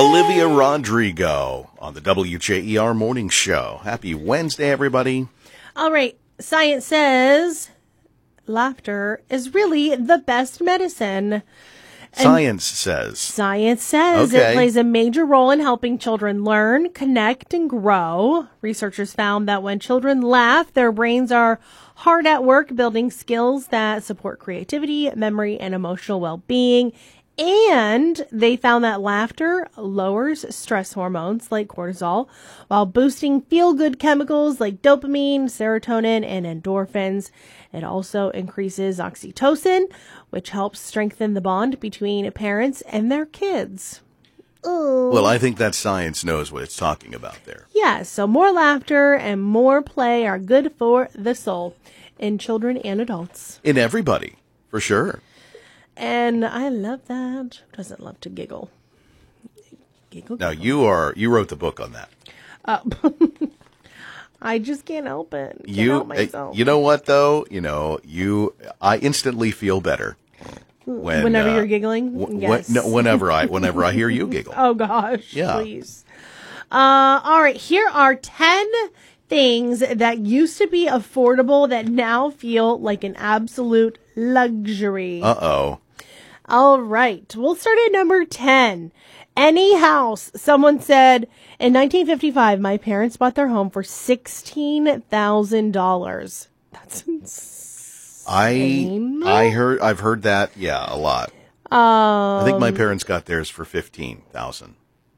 Olivia Rodrigo on the WJER Morning Show. Happy Wednesday, everybody. All right. Science says laughter is really the best medicine. Science says It plays a major role in helping children learn, connect, and grow. Researchers found that when children laugh, their brains are hard at work building skills that support creativity, memory, and emotional well-being. And they found that laughter lowers stress hormones like cortisol while boosting feel-good chemicals like dopamine, serotonin, and endorphins. It also increases oxytocin, which helps strengthen the bond between parents and their kids. Ooh. Well, I think that science knows what it's talking about there. Yeah, so more laughter and more play are good for the soul in children and adults. In everybody, for sure. And I love that. Who doesn't love to giggle? Giggle. Now, you wrote the book on that. I just can't help it. Can't help myself. You know what, though? I instantly feel better whenever you're giggling. Yes. Whenever I hear you giggle. Oh gosh, yeah. Please. All right. Here are 10 things that used to be affordable that now feel like an absolute luxury. Uh-oh. All right. We'll start at number 10. Any house. Someone said, in 1955, my parents bought their home for $16,000. That's insane. I've heard that, a lot. I think my parents got theirs for $15,000.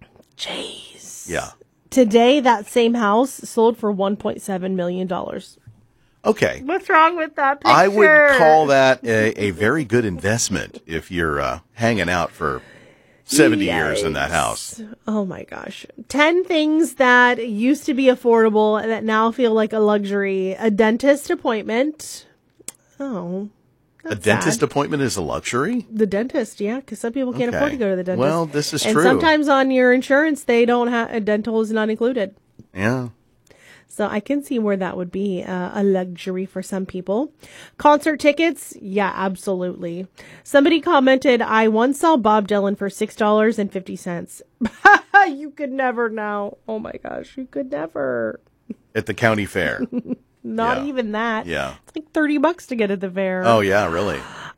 Jeez. Yeah. Today, that same house sold for $1.7 million. Okay. What's wrong with that picture? I would call that a very good investment if you're hanging out for 70 years in that house. Oh my gosh. 10 things that used to be affordable and that now feel like a luxury. A dentist appointment. Oh. A dentist appointment is a luxury? The dentist, yeah, because some people can't afford to go to the dentist. Well, this is and true. And sometimes on your insurance, they don't have, a dental is not included. Yeah. So I can see where that would be a luxury for some people. Concert tickets, yeah, absolutely. Somebody commented, I once saw Bob Dylan for $6.50. You could never now. Oh my gosh, you could never. At the county fair. Not even that. Yeah. It's like $30 to get at the fair. Oh yeah, really?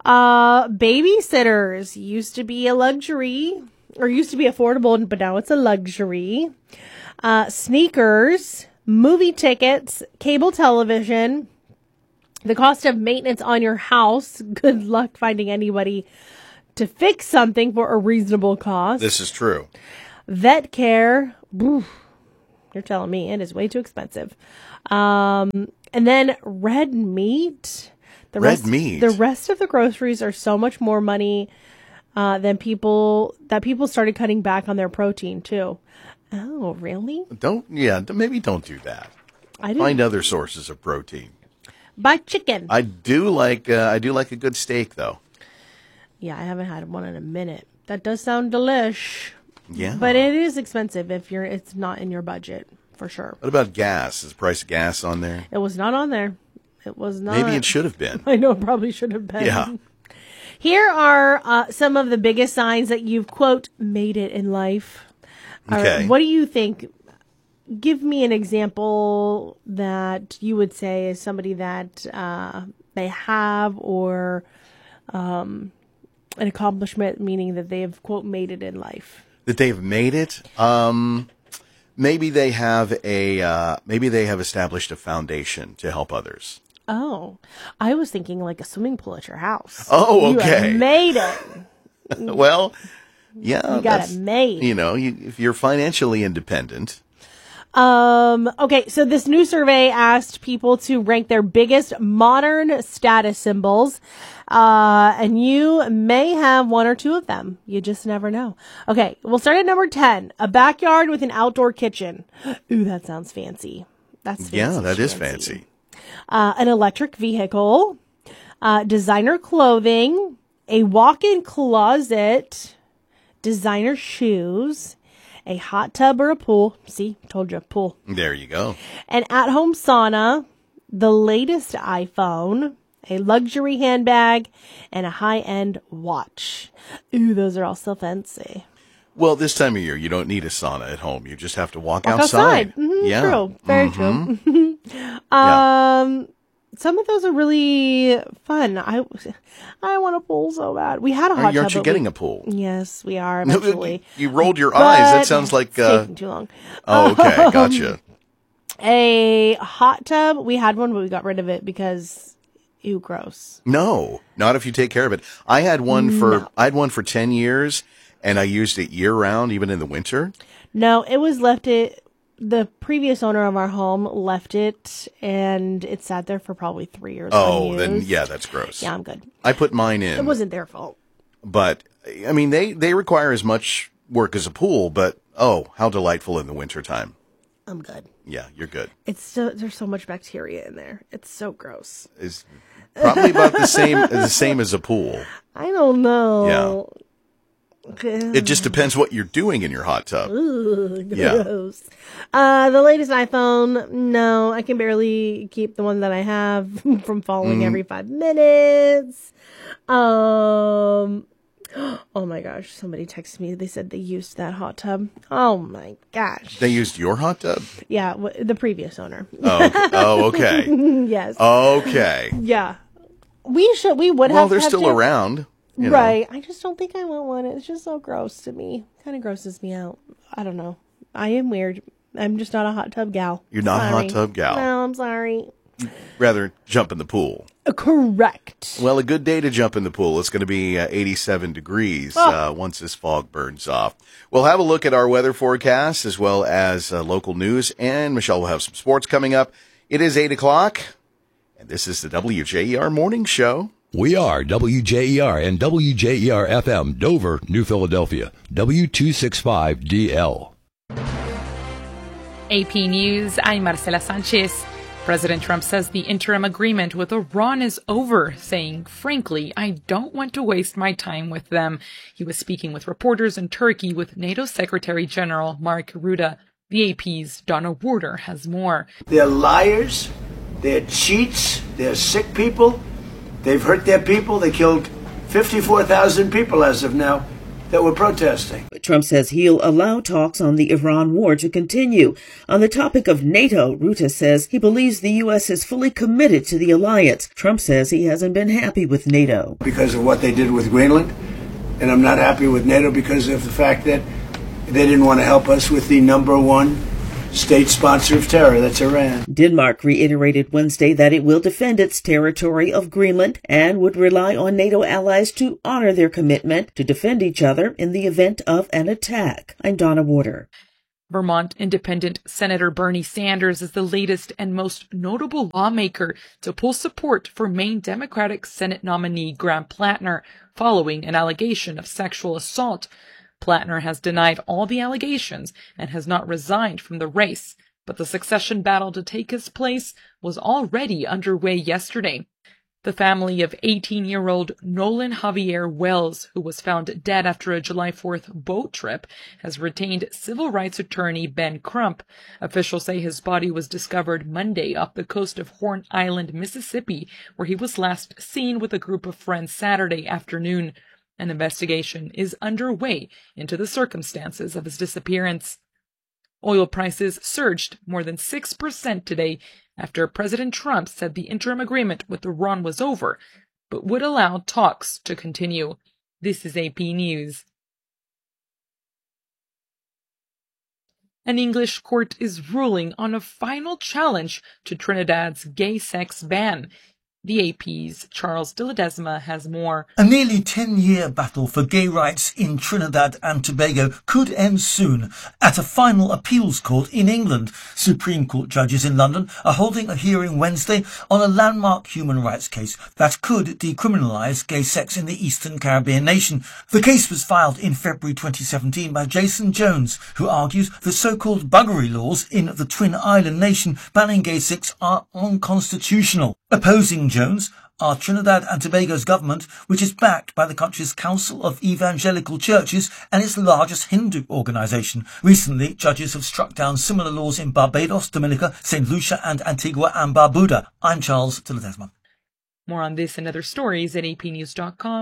Babysitters used to be a luxury, or used to be affordable, but now it's a luxury. Sneakers, movie tickets, cable television, the cost of maintenance on your house. Good luck finding anybody to fix something for a reasonable cost. This is true. Vet care. You're telling me it is way too expensive. And then red meat. The rest of the groceries are so much more money than people started cutting back on their protein too. Oh, really? Maybe don't do that. Find other sources of protein. Buy chicken. I do like a good steak though. Yeah, I haven't had one in a minute. That does sound delish. Yeah. But it is expensive if it's not in your budget, for sure. What about gas? Is the price of gas on there? It was not on there. It was not. Maybe it should have been. I know, it probably should have been. Yeah. Here are some of the biggest signs that you've, quote, made it in life. Okay. What do you think? Give me an example that you would say is somebody that they have, or an accomplishment, meaning that they have, quote, made it in life. That they've made it? Maybe they have established a foundation to help others. Oh, I was thinking like a swimming pool at your house. Oh, okay. You have made it. Well, yeah. You got it made. If you're financially independent. Okay, so this new survey asked people to rank their biggest modern status symbols. And you may have one or two of them. You just never know. Okay, we'll start at number 10. A backyard with an outdoor kitchen. Ooh, that sounds fancy. That's fancy. Yeah, that is fancy. An electric vehicle. Designer clothing. A walk-in closet. Designer shoes. A hot tub or a pool. See, told you, pool. There you go. An at-home sauna. The latest iPhone. A luxury handbag, and a high-end watch. Ooh, those are all so fancy. Well, this time of year, you don't need a sauna at home. You just have to walk outside. Mm-hmm, yeah. True. Very true. Some of those are really fun. I want a pool so bad. We had a hot tub. Aren't you getting a pool? Yes, we are eventually. You rolled your eyes. That sounds like... It's taking too long. Oh, okay. Gotcha. A hot tub. We had one, but we got rid of it because... Ew, gross. No, not if you take care of it. I had one for 10 years, and I used it year round, even in the winter. No, it was the previous owner of our home left it, and it sat there for probably 3 years. Oh, then yeah, that's gross. Yeah, I'm good. I put mine in. It wasn't their fault. But, I mean, they require as much work as a pool, but oh, how delightful in the wintertime. I'm good. Yeah, you're good. There's so much bacteria in there. It's so gross. It's probably about the same as a pool. I don't know. Yeah. It just depends what you're doing in your hot tub. Ooh, gross. Yeah. The latest iPhone, no, I can barely keep the one that I have from falling every 5 minutes. Oh my gosh, somebody texted me. They said they used that hot tub. Oh my gosh. They used your hot tub? Yeah, the previous owner. Oh, okay. Yes. Okay. Yeah. We would have. Well, they're still around. Right. I just don't think I want one. It's just so gross to me. Kind of grosses me out. I don't know. I am weird. I'm just not a hot tub gal. You're not a hot tub gal. No, I'm sorry. Rather jump in the pool. Correct. Well, a good day to jump in the pool. It's going to be 87 degrees once this fog burns off. We'll have a look at our weather forecast as well as local news, and Michelle will have some sports coming up. It is 8 o'clock, and this is the WJER Morning Show. We are WJER and WJER-FM, Dover, New Philadelphia, W265DL. AP News, I'm Marcela Sanchez. President Trump says the interim agreement with Iran is over, saying, frankly, I don't want to waste my time with them. He was speaking with reporters in Turkey with NATO Secretary General Mark Rutte. The AP's Donna Warder has more. They're liars, they're cheats, they're sick people. They've hurt their people. They killed 54,000 people as of now that were protesting. Trump says he'll allow talks on the Iran war to continue. On the topic of NATO, Rutte says he believes the U.S. is fully committed to the alliance. Trump says he hasn't been happy with NATO. Because of what they did with Greenland. And I'm not happy with NATO because of the fact that they didn't want to help us with the number one state sponsor of terror, that's Iran. Denmark reiterated Wednesday that it will defend its territory of Greenland and would rely on NATO allies to honor their commitment to defend each other in the event of an attack. I'm Donna Warder. Vermont Independent Senator Bernie Sanders is the latest and most notable lawmaker to pull support for Maine Democratic Senate nominee Graham Plattner following an allegation of sexual assault. Plattner has denied all the allegations and has not resigned from the race, but the succession battle to take his place was already underway yesterday. The family of 18-year-old Nolan Javier Wells, who was found dead after a July 4th boat trip, has retained civil rights attorney Ben Crump. Officials say his body was discovered Monday off the coast of Horn Island, Mississippi, where he was last seen with a group of friends Saturday afternoon. An investigation is underway into the circumstances of his disappearance. Oil prices surged more than 6% today after President Trump said the interim agreement with Iran was over, but would allow talks to continue. This is AP News. An English court is ruling on a final challenge to Trinidad's gay sex ban. The AP's Charles de Ledesma has more. A nearly 10-year battle for gay rights in Trinidad and Tobago could end soon at a final appeals court in England. Supreme Court judges in London are holding a hearing Wednesday on a landmark human rights case that could decriminalise gay sex in the Eastern Caribbean nation. The case was filed in February 2017 by Jason Jones, who argues the so-called buggery laws in the Twin Island nation banning gay sex are unconstitutional. Opposing Jones are Trinidad and Tobago's government, which is backed by the country's Council of Evangelical Churches and its largest Hindu organisation. Recently, judges have struck down similar laws in Barbados, Dominica, St. Lucia and Antigua and Barbuda. I'm Charles de Ledesma. More on this and other stories at apnews.com.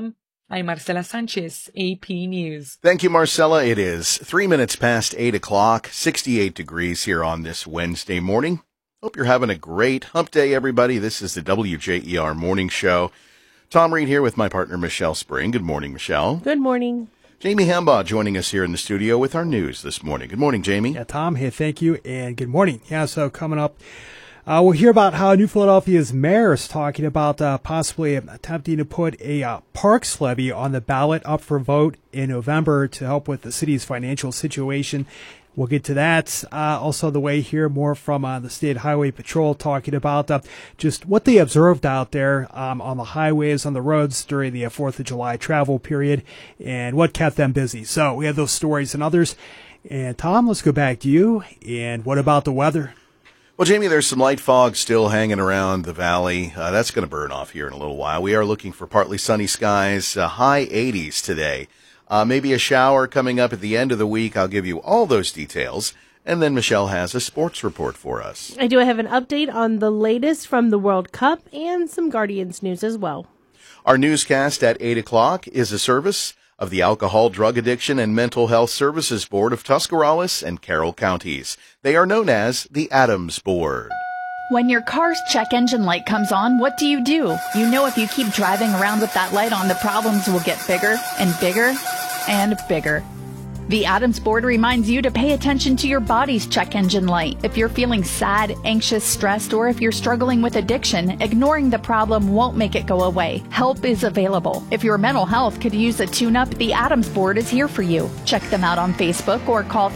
I'm Marcela Sanchez, AP News. Thank you, Marcela. It is 3 minutes past 8 o'clock, 68 degrees here on this Wednesday morning. Hope you're having a great hump day, everybody. This is the WJER Morning Show. Tom Reed here with my partner, Michelle Spring. Good morning, Michelle. Good morning. Jamie Hambaugh joining us here in the studio with our news this morning. Good morning, Jamie. Yeah, Tom. Hey, thank you, and good morning. Yeah, so coming up, we'll hear about how New Philadelphia's mayor is talking about possibly attempting to put a parks levy on the ballot up for vote in November to help with the city's financial situation. We'll get to that. Also, the way hear more from the State Highway Patrol talking about just what they observed out there on the highways, on the roads during the 4th of July travel period and what kept them busy. So we have those stories and others. And Tom, let's go back to you. And what about the weather? Well, Jamie, there's some light fog still hanging around the valley. That's going to burn off here in a little while. We are looking for partly sunny skies, high 80s today. Maybe a shower coming up at the end of the week. I'll give you all those details. And then Michelle has a sports report for us. I do have an update on the latest from the World Cup and some Guardians news as well. Our newscast at 8 o'clock is a service of the Alcohol, Drug Addiction, and Mental Health Services Board of Tuscarawas and Carroll counties. They are known as the Adams Board. When your car's check engine light comes on, what do? You know if you keep driving around with that light on, the problems will get bigger and bigger and bigger. The Adams Board reminds you to pay attention to your body's check engine light. If you're feeling sad, anxious, stressed, or if you're struggling with addiction, ignoring the problem won't make it go away. Help is available. If your mental health could use a tune-up, the Adams Board is here for you. Check them out on Facebook or call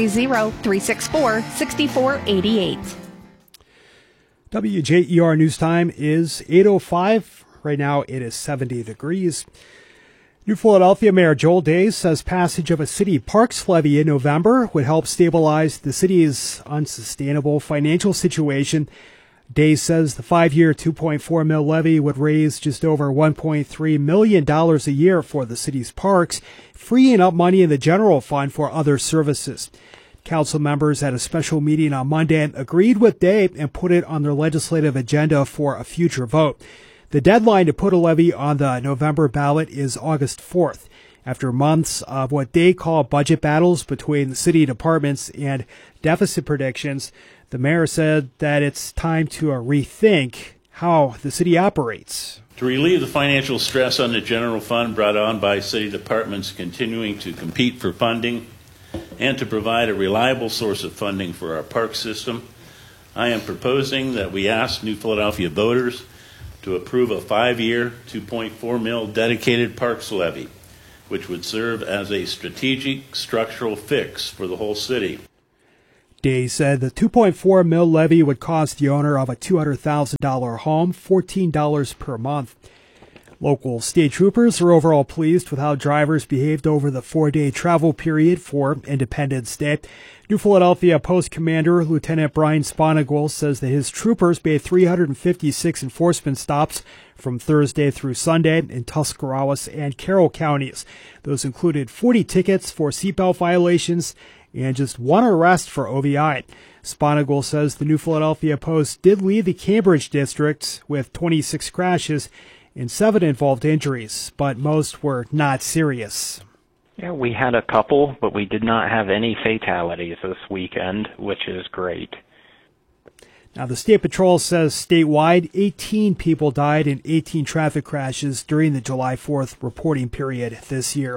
330-364-6488. WJER News Time is 8:05. Right now it is 70 degrees. New Philadelphia Mayor Joel Days says passage of a city parks levy in November would help stabilize the city's unsustainable financial situation. Days says the 5-year $2.4 million levy would raise just over $1.3 million a year for the city's parks, freeing up money in the general fund for other services. Council members at a special meeting on Monday agreed with Day and put it on their legislative agenda for a future vote. The deadline to put a levy on the November ballot is August 4th. After months of what they call budget battles between the city departments and deficit predictions, the mayor said that it's time to rethink how the city operates. To relieve the financial stress on the general fund brought on by city departments continuing to compete for funding, and to provide a reliable source of funding for our park system, I am proposing that we ask New Philadelphia voters to approve a 5-year, $2.4 million dedicated parks levy, which would serve as a strategic structural fix for the whole city. Day said the $2.4 million levy would cost the owner of a $200,000 home $14 per month. Local state troopers are overall pleased with how drivers behaved over the 4-day travel period for Independence Day. New Philadelphia Post Commander Lieutenant Brian Sponigal says that his troopers made 356 enforcement stops from Thursday through Sunday in Tuscarawas and Carroll counties. Those included 40 tickets for seatbelt violations and just one arrest for OVI. Sponigal says the New Philadelphia Post did lead the Cambridge district with 26 crashes and 7 involved injuries, but most were not serious. Yeah, we had a couple, but we did not have any fatalities this weekend, which is great. Now, the State Patrol says statewide 18 people died in 18 traffic crashes during the July 4th reporting period this year.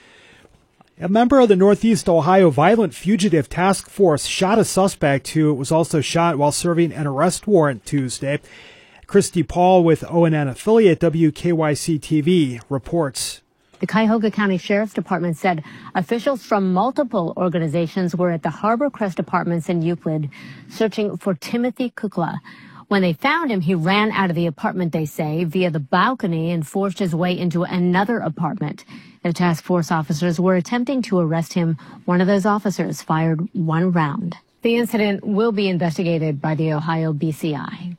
A member of the Northeast Ohio Violent Fugitive Task Force shot a suspect who was also shot while serving an arrest warrant Tuesday. Christy Paul with ONN affiliate WKYC-TV reports. The Cuyahoga County Sheriff's Department said officials from multiple organizations were at the Harbor Crest Apartments in Euclid searching for Timothy Kukla. When they found him, he ran out of the apartment, they say, via the balcony and forced his way into another apartment. The task force officers were attempting to arrest him. One of those officers fired one round. The incident will be investigated by the Ohio BCI.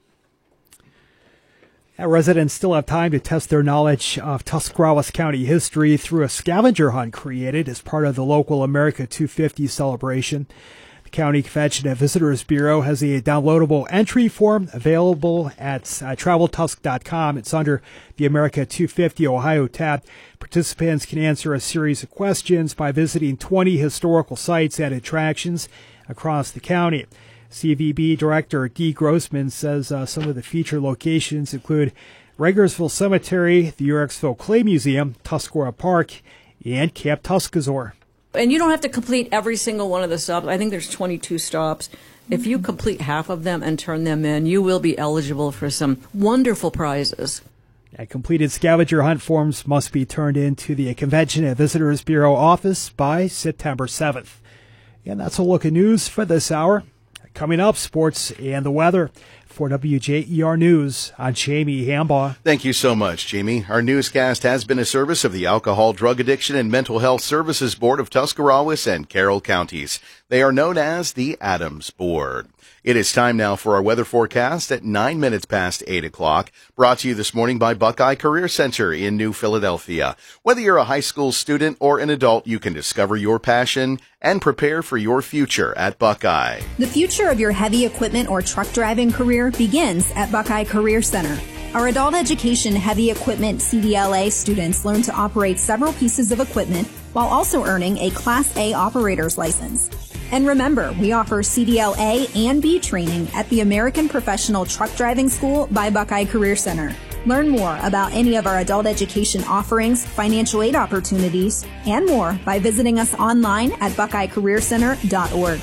Residents still have time to test their knowledge of Tuscarawas County history through a scavenger hunt created as part of the local America 250 celebration. The County Convention and Visitors Bureau has a downloadable entry form available at traveltusk.com. It's under the America 250 Ohio tab. Participants can answer a series of questions by visiting 20 historical sites and attractions across the county. CVB Director Dee Grossman says some of the feature locations include Ragersville Cemetery, the Yurexville Clay Museum, Tuscarora Park, and Camp Tuscazor. And you don't have to complete every single one of the stops. I think there's 22 stops. If you complete half of them and turn them in, you will be eligible for some wonderful prizes. Completed scavenger hunt forms must be turned in to the Convention and Visitors Bureau office by September 7th. And that's a look at news for this hour. Coming up, sports and the weather. For WJER News, I'm Jamie Hambaugh. Thank you so much, Jamie. Our newscast has been a service of the Alcohol, Drug Addiction, and Mental Health Services Board of Tuscarawas and Carroll Counties. They are known as the Adams Board. It is time now for our weather forecast at 9 minutes past 8 o'clock, brought to you this morning by Buckeye Career Center in New Philadelphia. Whether you're a high school student or an adult, you can discover your passion and prepare for your future at Buckeye. The future of your heavy equipment or truck driving career begins at Buckeye Career Center. Our adult education heavy equipment CDLA students learn to operate several pieces of equipment while also earning a Class A operator's license. And remember, we offer CDL A and B training at the American Professional Truck Driving School by Buckeye Career Center. Learn more about any of our adult education offerings, financial aid opportunities, and more by visiting us online at buckeyecareercenter.org.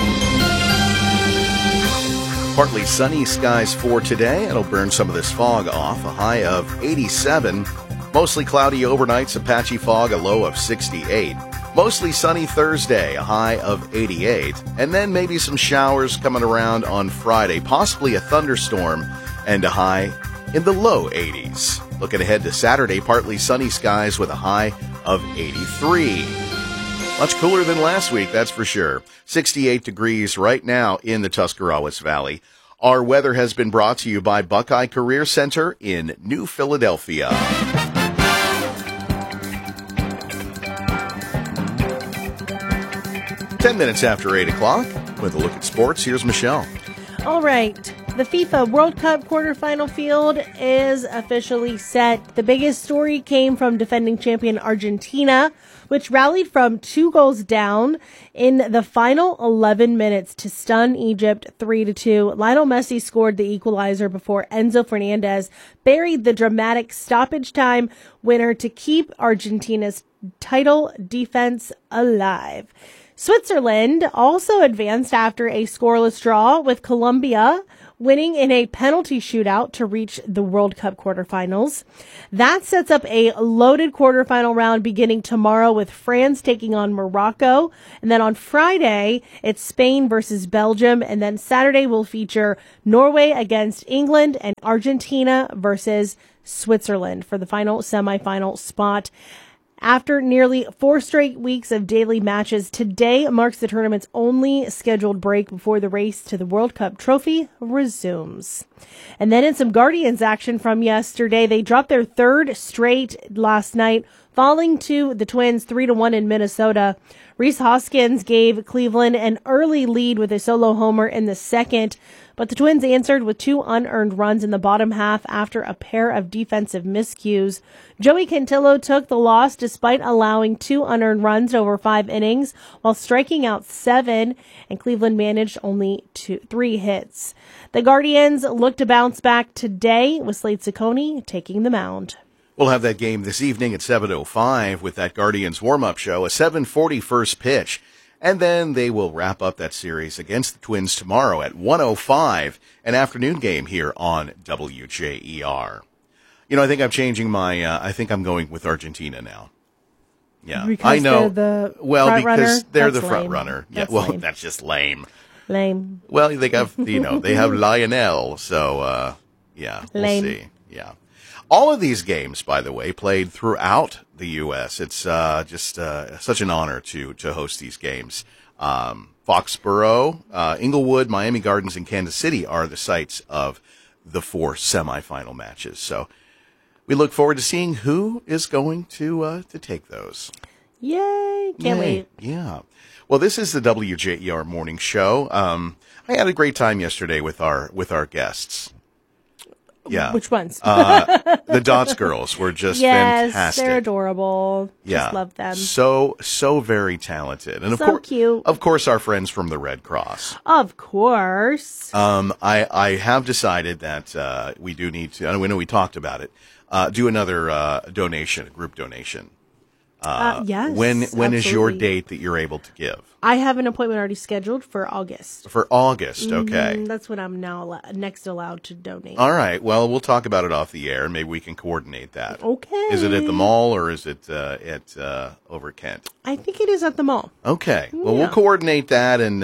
Partly sunny skies for today. It'll burn some of this fog off. A high of 87. Mostly cloudy overnight, some patchy fog, a low of 68. Mostly sunny Thursday, a high of 88. And then maybe some showers coming around on Friday, possibly a thunderstorm, and a high in the low 80s. Looking ahead to Saturday, partly sunny skies with a high of 83. Much cooler than last week, that's for sure. 68 degrees right now in the Tuscarawas Valley. Our weather has been brought to you by Buckeye Career Center in New Philadelphia. 10 minutes after 8 o'clock, with a look at sports, here's Michelle. All right. The FIFA World Cup quarterfinal field is officially set. The biggest story came from defending champion Argentina, which rallied from 2 goals down in the final 11 minutes to stun Egypt 3-2. Lionel Messi scored the equalizer before Enzo Fernandez buried the dramatic stoppage time winner to keep Argentina's title defense alive. Switzerland also advanced after a scoreless draw, with Colombia winning in a penalty shootout to reach the World Cup quarterfinals. That sets up a loaded quarterfinal round beginning tomorrow, with France taking on Morocco. And then on Friday, it's Spain versus Belgium. And then Saturday will feature Norway against England and Argentina versus Switzerland for the final semifinal spot. After nearly 4 straight weeks of daily matches, today marks the tournament's only scheduled break before the race to the World Cup trophy resumes. And then in some Guardians action from yesterday, they dropped their 3rd straight last night, falling to the Twins 3-1 in Minnesota. Rhys Hoskins gave Cleveland an early lead with a solo homer in the 2nd, but the Twins answered with 2 unearned runs in the bottom half after a pair of defensive miscues. Joey Cantillo took the loss despite allowing 2 unearned runs over 5 innings while striking out 7, and Cleveland managed only 3 hits. The Guardians look to bounce back today with Slade Ciccone taking the mound. We'll have that game this evening at 7:05 with that Guardians warm-up show, a 7:40 first pitch. And then they will wrap up that series against the Twins tomorrow at 1:05, an afternoon game here on WJER. You know, I think I'm changing my, I think I'm going with Argentina now. Yeah, because I know. They're the well, front because runner? they're That's the front lame. runner. Yeah, That's well, lame. that's just lame. Lame. Well, they have, they have Lionel, so, yeah, we'll Lame. see. Yeah. All of these games, by the way, played throughout the U.S. It's just such an honor to host these games. Foxborough, Inglewood, Miami Gardens, and Kansas City are the sites of the 4 semifinal matches. So we look forward to seeing who is going to take those. Yay! Can't wait. Yeah. Well, this is the WJER Morning Show. I had a great time yesterday with our guests. Yeah. Which ones? The Dots girls were just fantastic. They're adorable. Yeah. Just love them. So very talented. And cute. Of course, our friends from the Red Cross. Of course. I have decided that we do need to, I know we talked about it, do another donation, a group donation. Yes. When absolutely. is your date that you're able to give? I have an appointment already scheduled for August. For August, okay. That's when I'm now next allowed to donate. All right. Well, we'll talk about it off the air, and maybe we can coordinate that. Okay. Is it at the mall or is it at over at Kent? I think it is at the mall. Okay. Well, we'll coordinate that, and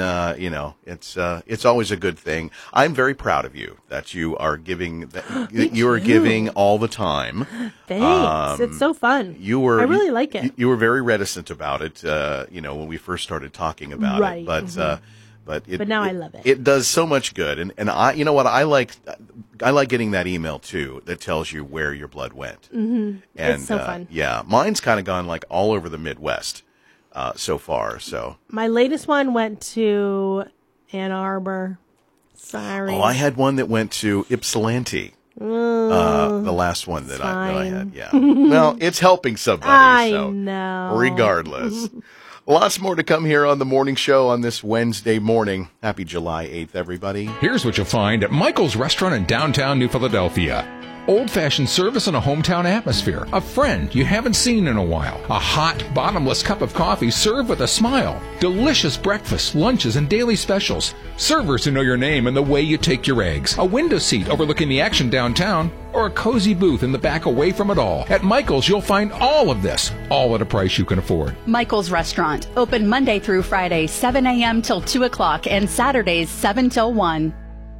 it's always a good thing. I'm very proud of you that you are giving you are giving all the time. Thanks. It's so fun. I really like it. You were very reticent about it, when we first started talking about it. But now I love it. It does so much good, and I, you know what, I like getting that email too that tells you where your blood went. Mm-hmm. And it's so fun. Yeah, mine's kind of gone like all over the Midwest so far. So my latest one went to Ann Arbor. Sorry. Oh, I had one that went to Ypsilanti. The last one that I had. Yeah. Well, it's helping somebody. I so know. Regardless. Lots more to come here on the morning show on this Wednesday morning. Happy July 8th, everybody. Here's what you'll find at Michael's Restaurant in downtown New Philadelphia. Old-fashioned service in a hometown atmosphere. A friend you haven't seen in a while. A hot, bottomless cup of coffee served with a smile. Delicious breakfasts, lunches, and daily specials. Servers who know your name and the way you take your eggs. A window seat overlooking the action downtown. Or a cozy booth in the back away from it all. At Michael's, you'll find all of this, all at a price you can afford. Michael's Restaurant. Open Monday through Friday, 7 a.m. till 2 o'clock, and Saturdays, 7 till 1.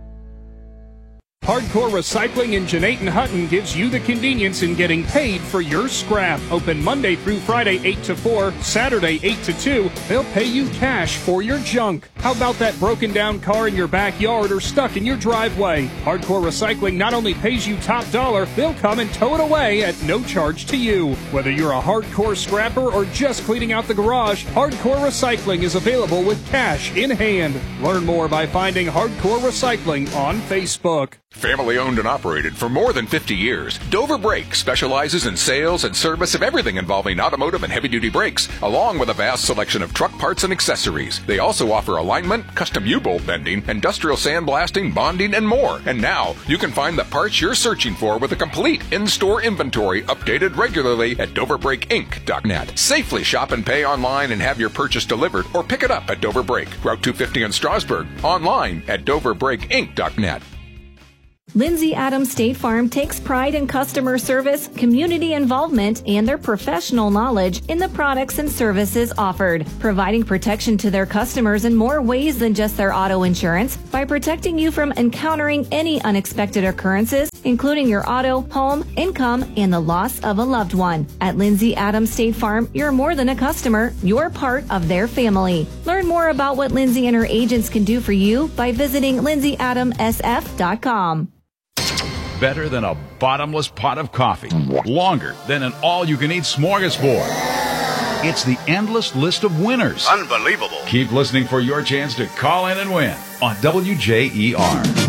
Hardcore Recycling in Jeanette and Hutton gives you the convenience in getting paid for your scrap. Open Monday through Friday 8 to 4, Saturday 8 to 2. They'll pay you cash for your junk. How about that broken down car in your backyard or stuck in your driveway? Hardcore Recycling not only pays you top dollar, they'll come and tow it away at no charge to you. Whether you're a hardcore scrapper or just cleaning out the garage, Hardcore Recycling is available with cash in hand. Learn more by finding Hardcore Recycling on Facebook. Family owned and operated for more than 50 years, Dover Brake specializes in sales and service of everything involving automotive and heavy-duty brakes, along with a vast selection of truck parts and accessories. They also offer alignment, custom U-bolt bending, industrial sandblasting, bonding, and more. And now, you can find the parts you're searching for with a complete in-store inventory updated regularly at DoverBrakeInc.net. Safely shop and pay online and have your purchase delivered, or pick it up at Dover Brake, Route 250 in Strasburg, online at DoverBrakeInc.net. Lindsay Adams State Farm takes pride in customer service, community involvement, and their professional knowledge in the products and services offered, providing protection to their customers in more ways than just their auto insurance by protecting you from encountering any unexpected occurrences, including your auto, home, income, and the loss of a loved one. At Lindsay Adams State Farm, you're more than a customer, you're part of their family. Learn more about what Lindsay and her agents can do for you by visiting lindsayadamsf.com. Better than a bottomless pot of coffee. Longer than an all-you-can-eat smorgasbord. It's the endless list of winners. Unbelievable. Keep listening for your chance to call in and win on WJER.